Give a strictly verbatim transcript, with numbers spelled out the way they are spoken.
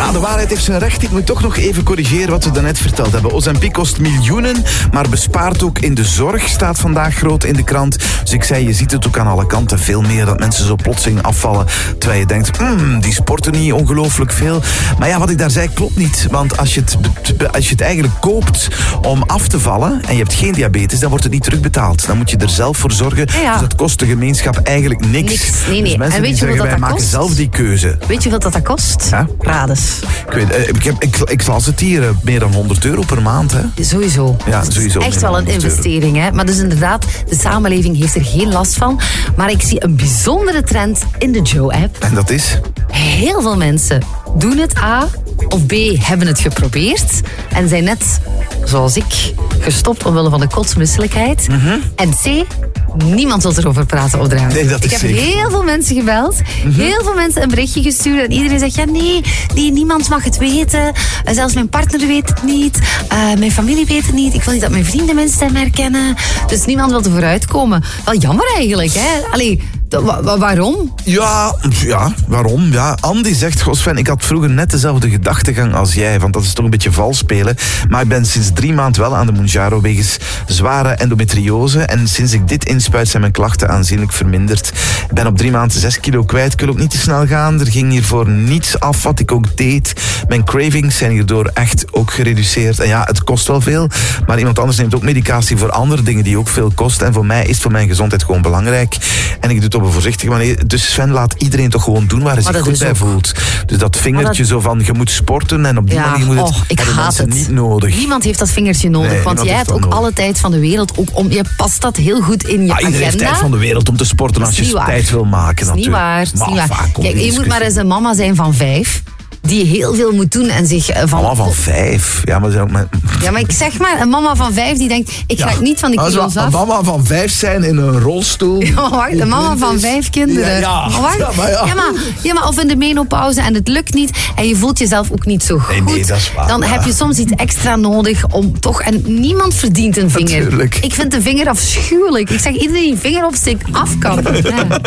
Ja, de waarheid heeft zijn recht. Ik moet toch nog even corrigeren wat we daarnet verteld hebben. Ozempic kost miljoenen, maar bespaart ook in de zorg, staat vandaag groot in de krant. Dus ik zei, je ziet het ook aan alle kanten. Veel meer dat mensen zo plotseling afvallen. Terwijl je denkt, mm, die sporten niet ongelooflijk veel. Maar ja, wat ik daar zei klopt niet. Want als je, het, als je het eigenlijk koopt om af te vallen en je hebt geen diabetes, dan wordt het niet terugbetaald. Dan moet je er zelf voor zorgen. Ja, ja. Dus dat kost de gemeenschap eigenlijk niks. niks. Nee, nee. Dus mensen en weet die je zeggen, wat wij dat maken kost? zelf die keuze. Weet je wat dat, dat kost? Ja? Rades. Ik, weet, ik, heb, ik, ik las het hier, meer dan honderd euro per maand. Hè? Sowieso. Ja, sowieso. Echt wel een investering. Hè? Maar dus inderdaad, de samenleving heeft er geen last van. Maar ik zie een bijzondere trend in de Joe-app. En dat is? Heel veel mensen doen het A of B hebben het geprobeerd en zijn net, zoals ik, gestopt omwille van de kotsmisselijkheid. Mm-hmm. En C, niemand wil erover praten op de radio. Nee, dat is ik heb zeker. heel veel mensen gebeld, mm-hmm. heel veel mensen een berichtje gestuurd en iedereen zegt, ja nee, nee, niemand mag het weten. Uh, zelfs mijn partner weet het niet, uh, mijn familie weet het niet, ik wil niet dat mijn vrienden mijn stem herkennen. Dus niemand wil er vooruit komen. Wel jammer eigenlijk, hè. Allee, Wa- wa- waarom? Ja, ja, waarom? Ja, Andy zegt, goh Sven, ik had vroeger net dezelfde gedachtegang als jij, want dat is toch een beetje vals spelen. Maar ik ben sinds drie maanden wel aan de Mounjaro wegens zware endometriose. En sinds ik dit inspuit zijn mijn klachten aanzienlijk verminderd. Ik ben op drie maanden zes kilo kwijt. Ik wil ook niet te snel gaan. Er ging hiervoor niets af wat ik ook deed. Mijn cravings zijn hierdoor echt ook gereduceerd. En ja, het kost wel veel. Maar iemand anders neemt ook medicatie voor andere dingen die ook veel kosten. En voor mij is het voor mijn gezondheid gewoon belangrijk. En ik doe het op een voorzichtige manier. Dus Sven, laat iedereen toch gewoon doen waar hij zich goed bij ook voelt. Dus dat vingertje dat... zo van, je moet sporten en op die ja, manier moet het, oh, ik hebben haat mensen het. niet nodig. Niemand heeft dat vingertje nodig, nee, want jij hebt ook nodig. Alle tijd van de wereld. Ook om, je past dat heel goed in je ah, agenda. Iedereen heeft tijd van de wereld om te sporten als je tijd wil maken. Dat is niet waar. Dat is niet waar. Kijk, je moet maar eens een mama zijn van vijf. Die heel veel moet doen en zich... Uh, van... Mama van vijf? Ja, maar, ook met... ja, maar ik zeg maar, een mama van vijf die denkt... Ik ga ja. niet van die kilo's af. Een mama van vijf zijn in een rolstoel. Ja, wacht, een mama van vijf kinderen. Ja, ja. Oh, wacht. Ja, maar ja. Ja, maar, ja, maar of in de menopauze en het lukt niet en je voelt jezelf ook niet zo goed. Nee, nee, dat is waar, dan ja. heb je soms iets extra nodig om toch... En niemand verdient een vinger. Natuurlijk. Ik vind de vinger afschuwelijk. Ik zeg, iedereen die een vinger opsteekt, afkappen. Ja.